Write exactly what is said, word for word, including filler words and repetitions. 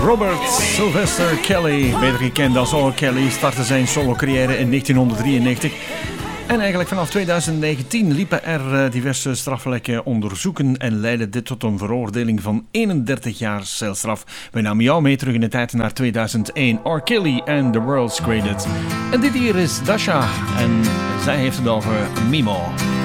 Robert Sylvester Kelly, beter gekend als R. Kelly, startte zijn solo-carrière in negentienhonderddrieënnegentig. En eigenlijk vanaf twintig negentien liepen er diverse strafelijke onderzoeken en leidde dit tot een veroordeling van eenendertig jaar celstraf. Wij namen jou mee terug in de tijd naar tweeduizend één. R. Kelly and the World's Greatest. En dit hier is Dasha en zij heeft het over Mimo.